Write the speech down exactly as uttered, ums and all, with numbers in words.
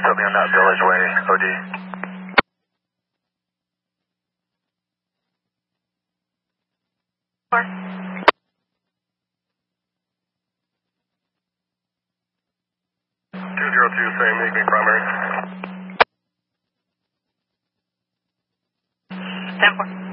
put me on that Village Way, O D. two zero two, same, make me primary. ten four.